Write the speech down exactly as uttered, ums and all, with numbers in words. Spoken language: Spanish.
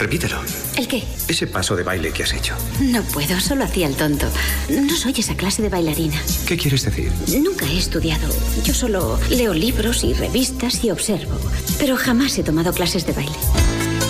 repítelo. ¿El qué? Ese paso de baile que has hecho. No puedo, solo hacía el tonto. No soy esa clase de bailarina. ¿Qué quieres decir? Nunca he estudiado. Yo solo leo libros y revistas y observo. Pero jamás he tomado clases de baile.